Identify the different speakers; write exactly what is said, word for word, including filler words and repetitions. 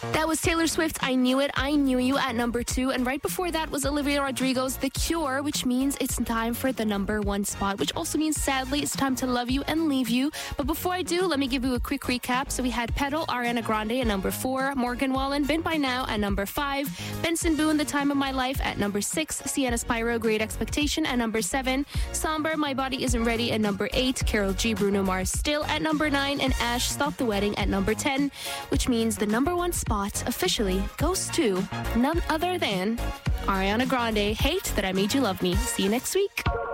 Speaker 1: That was Taylor Swift's I Knew It, I Knew You at number two. And right before that was Olivia Rodrigo's The Cure, which means it's time for the number one spot, which also means, sadly, it's time to love you and leave you. But before I do, let me give you a quick recap. So we had Pedal, Ariana Grande at number four, Morgan Wallen, Been By Now at number five, Benson Boone, The Time of My Life at number six, Sienna Spyro, Great Expectation at number seven, Somber, My Body Isn't Ready at number eight, Karol G, Bruno Mars, Still at number nine, and Ash, Stop the Wedding at number ten, which means the number one spot officially goes to none other than Ariana Grande, Hate That I Made You Love Me. See you next week.